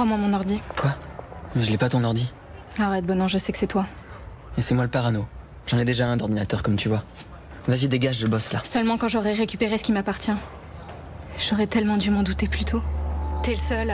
Rends-moi mon ordi. Quoi? Je l'ai pas ton ordi. Arrête, Bonan, je sais que c'est toi. Et c'est moi le parano. J'en ai déjà un d'ordinateur comme tu vois. Vas-y dégage, je bosse là. Seulement quand j'aurai récupéré ce qui m'appartient. J'aurais tellement dû m'en douter plus tôt. T'es le seul